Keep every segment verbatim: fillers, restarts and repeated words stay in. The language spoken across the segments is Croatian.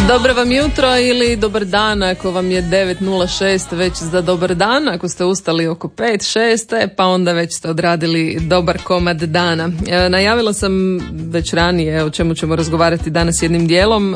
Dobro vam jutro ili dobar dan ako vam je devet nula šest već za dobar dan, ako ste ustali oko pet šest pa onda već ste odradili dobar komad dana. E, najavila sam već ranije o čemu ćemo razgovarati danas jednim dijelom e,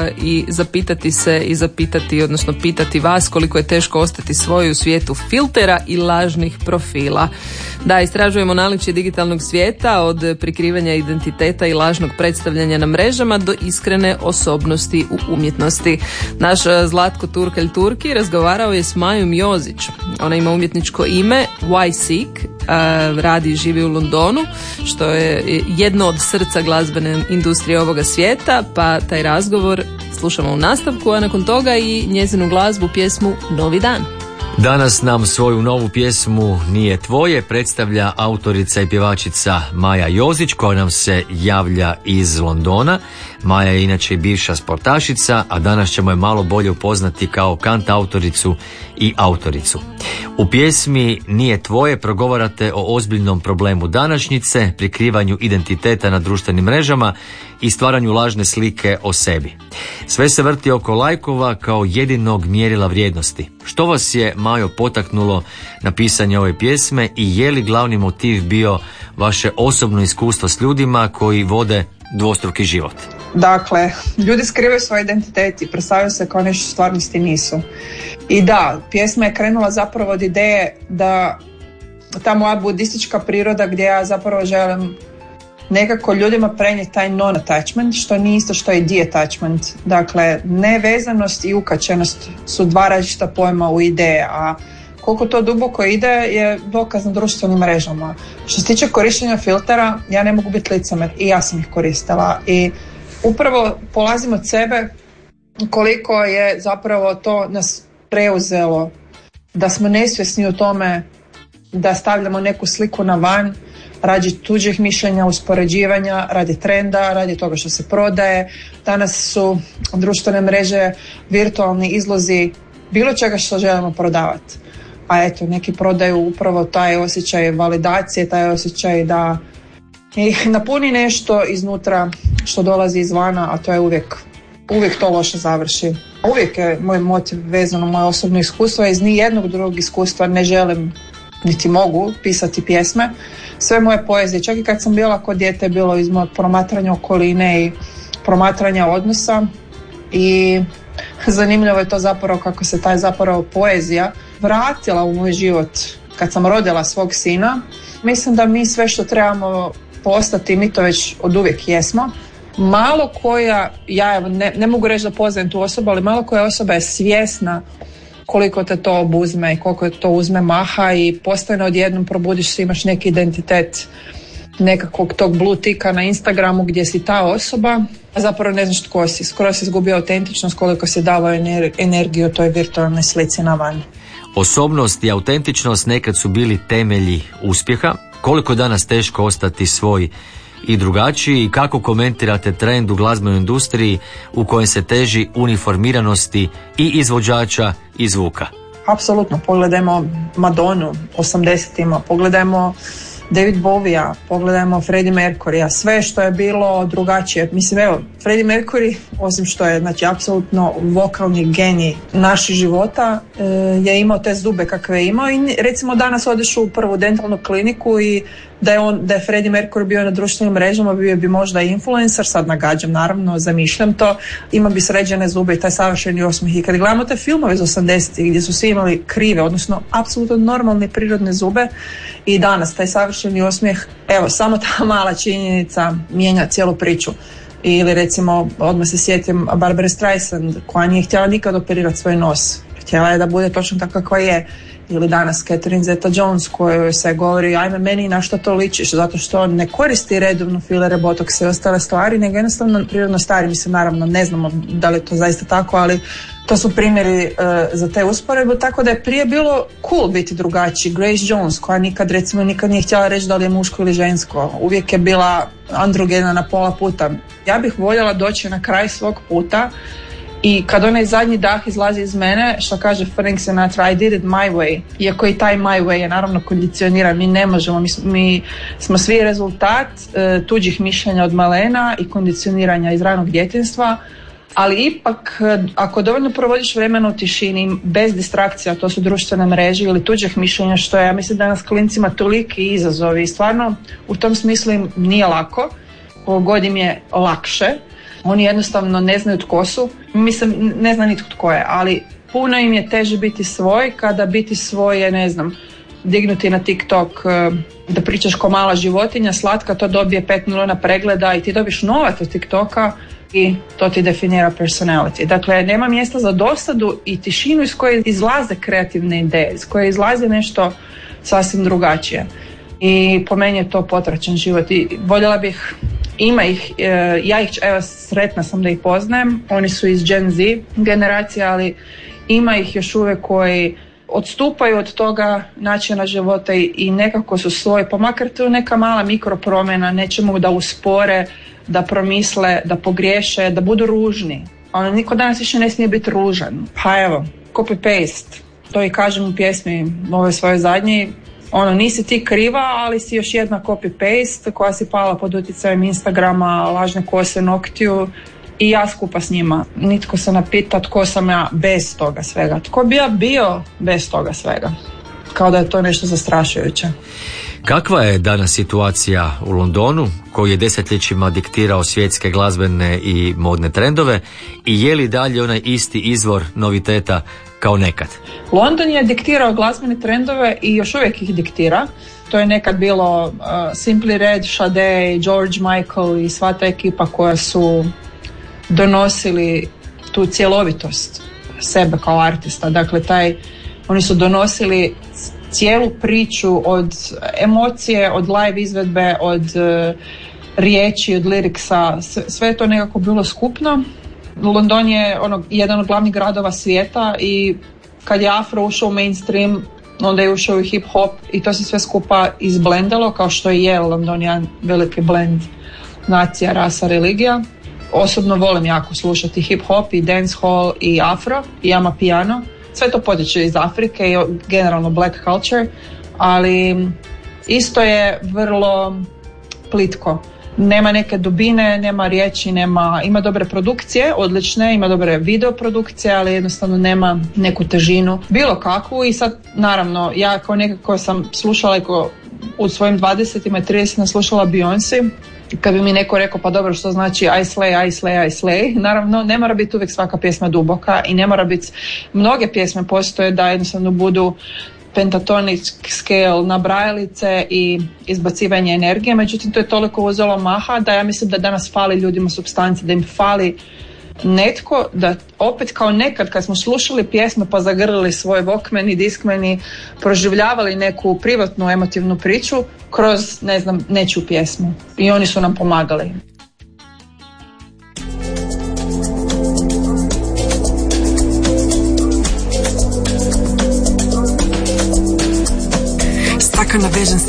i zapitati se i zapitati, odnosno pitati vas koliko je teško ostati svoj u svijetu filtera i lažnih profila. Da, istražujemo naličje digitalnog svijeta od prikrivanja identiteta i lažnog predstavljanja na mrežama do iskrene osobnosti u umjetnosti. Naš Zlatko Turkalj Turki razgovarao je s Majom Jozić. Ona ima umjetničko ime Y-Seek, radi i živi u Londonu, što je jedno od srca glazbene industrije ovoga svijeta, pa taj razgovor slušamo u nastavku, a nakon toga i njezinu glazbu, pjesmu Novi dan. Danas nam svoju novu pjesmu Nije tvoje predstavlja autorica i pjevačica Maja Jozić, koja nam se javlja iz Londona. Maja je inače i bivša sportašica, a danas ćemo je malo bolje upoznati kao kantautoricu i autoricu. U pjesmi Nije tvoje progovarate o ozbiljnom problemu današnjice, prikrivanju identiteta na društvenim mrežama i stvaranju lažne slike o sebi. Sve se vrti oko lajkova kao jedinog mjerila vrijednosti. Što vas je, Majo, potaknulo na pisanje ove pjesme i je li glavni motiv bio vaše osobno iskustvo s ljudima koji vode dvostruki život? Dakle, ljudi skrivaju svoj identitet i predstavljaju se kao nešto stvarnosti nisu. I da, pjesma je krenula zapravo od ideje da ta moja budistička priroda gdje ja zapravo želim nekako ljudima prenijeti taj non-attachment, što nije isto što je de-attachment. Dakle, nevezanost i ukačenost su dva različita pojma u ideje, a koliko to duboko ide je dokaz na društvenim mrežama. Što se tiče korištenja filtera, ja ne mogu biti licemer i ja sam ih koristila i upravo polazim od sebe koliko je zapravo to nas preuzelo, da smo nesvjesni u tome da stavljamo neku sliku na van radi tuđih mišljenja, uspoređivanja, radi trenda, radi toga što se prodaje. Danas su društvene mreže virtualni izlozi bilo čega što želimo prodavati. A eto, neki prodaju upravo taj osjećaj validacije, taj osjećaj da ih napuni nešto iznutra što dolazi izvana, a to je uvijek, uvijek to loše završi. Uvijek je moj motiv vezano moje osobno iskustvo, iz nijednog drugog iskustva ne želim niti mogu pisati pjesme. Sve moje poezije, čak i kad sam bila kod dijete, bilo iz mojeg promatranja okoline i promatranja odnosa i zanimljivo je to zapravo kako se taj zapravo poezija vratila u moj život kad sam rodila svog sina. Mislim da mi sve što trebamo postati, mi to već od uvijek jesmo. Malo koja, ja ne, ne mogu reći da poznajem tu osobu, ali malo koja osoba je svjesna koliko te to obuzme i koliko to uzme maha i postane odjednom probudiš se, imaš neki identitet nekakvog tog blue ticka na Instagramu gdje si ta osoba, a zapravo ne znaš tko si. Skoro si izgubio autentičnost koliko si davao energiju toj virtualnoj slici na van. Osobnost i autentičnost nekad su bili temelji uspjeha. Koliko je danas teško ostati svoj i drugačiji i kako komentirate trend u glazbenoj industriji u kojem se teži uniformiranosti i izvođača i zvuka? Apsolutno, pogledajmo Madonu osamdesetima, pogledajmo David Bowija, pogledajmo Freddie Mercurya, sve što je bilo drugačije. Mislim, evo, Freddie Mercury, osim što je, znači, apsolutno vokalni genij naših života, e, je imao te zube kakve je imao i recimo danas odeš u prvu dentalnu kliniku i da je, on, da je Freddie Mercury bio na društvenim mrežama, bio bi možda influencer, sad nagađam naravno, zamišljam to, ima bi sređene zube i taj savršeni osmijeh. I kad gledamo te filmove iz osamdesetih gdje su svi imali krive, odnosno apsolutno normalne prirodne zube, i danas taj savršeni osmijeh, evo, samo ta mala činjenica mijenja cijelu priču. Ili recimo, odmah se sjetim Barbara Streisand, koja nije htjela nikad operirati svoj nos, htjela je da bude točno tako kakva je. Ili danas Catherine Zeta-Jones, kojoj se govori ajme meni na što to ličiš, zato što ne koristi redovno filere, botoks i ostale stvari, nego jednostavno prirodno stari. Mislim, naravno ne znamo da li je to zaista tako, ali to su primjeri uh, za te usporedbe, tako da je prije bilo cool biti drugačiji. Grace Jones, koja nikad recimo nikad nije htjela reći da li je muško ili žensko, uvijek je bila androgena na pola puta. Ja bih voljela doći na kraj svog puta i kad onaj zadnji dah izlazi iz mene, što kaže Frank Sinatra, I did it my way. Iako i taj my way je naravno kondicioniran, mi ne možemo, mi, mi smo svi rezultat e, tuđih mišljenja od malena i kondicioniranja iz ranog djetinjstva, Ali ipak, ako dovoljno provodiš vremena u tišini, bez distrakcija, to su društvene mreže ili tuđih mišljenja, što je, ja mislim da nas klincima toliki izazovi i stvarno u tom smislu im nije lako, god im je lakše. Oni jednostavno ne znaju tko su, mislim, ne zna nitko tko je, ali puno im je teže biti svoj kada biti svoj je, ne znam, dignuti na TikTok da pričaš ko mala životinja, slatka, to dobije pet milijuna pregleda i ti dobiš novac od TikToka i to ti definira personality. Dakle, nema mjesta za dosadu i tišinu iz koje izlaze kreativne ideje, iz koje izlaze nešto sasvim drugačije. I po meni je to potračan život i voljela bih, ima ih, ja ih, evo, sretna sam da ih poznajem, oni su iz Gen Z generacije, ali ima ih još uvijek koji odstupaju od toga načina života i, i nekako su svoji, pa makar to neka mala mikropromjena, nećemo da uspore, da promisle, da pogriješe, da budu ružni. Ono, niko danas više ne smije biti ružan. Pa evo, copy-paste, to i kažem u pjesmi ove svoje zadnje, ono, nisi ti kriva, ali si još jedna copy-paste koja si pala pod utjecajem Instagrama, lažne kose, noktiju i ja skupa s njima. Nitko se ne pita tko sam ja bez toga svega. Tko bi ja bio bez toga svega? Kao da je to nešto zastrašujuće. Kakva je danas situacija u Londonu, koji je desetljećima diktirao svjetske glazbene i modne trendove, i je li dalje onaj isti izvor noviteta kao nekad? London je diktirao glazbene trendove i još uvijek ih diktira. To je nekad bilo uh, Simply Red, Sade, George Michael i sva ta ekipa koja su donosili tu cjelovitost sebe kao artista. Dakle, taj, oni su donosili cijelu priču od emocije, od live izvedbe, od uh, riječi, od liriksa, sve je to nekako bilo skupno. London je ono, jedan od glavnih gradova svijeta i kad je afro ušao u mainstream, onda je ušao i hip hop i to se sve skupa izblendalo, kao što i je London jedan veliki blend nacija, rasa, religija. Osobno volim jako slušati hip hop i dancehall i afro i amapiano. Sve to potječe iz Afrike i generalno black culture, ali isto je vrlo plitko. Nema neke dubine, nema riječi, nema, ima dobre produkcije, odlične, ima dobre video produkcije, ali jednostavno nema neku težinu, bilo kakvu. I sad, naravno, ja kao nekako sam slušala ko u svojim dvadesetima i tridesetima slušala Beyoncé. Kad bi mi neko rekao, pa dobro, što znači I slay, I slay, I slay, naravno ne mora biti uvijek svaka pjesma duboka i ne mora biti, mnoge pjesme postoje da jednostavno budu pentatonic scale nabrajalice i izbacivanje energije, međutim to je toliko uzelo maha da ja mislim da danas fali ljudima supstanci, da im fali netko da opet kao nekad kad smo slušali pjesme pa zagrlili svoj Walkman i Discman i proživljavali neku privatnu emotivnu priču kroz, ne znam, nečiju pjesmu i oni su nam pomagali. Stuck on a vision.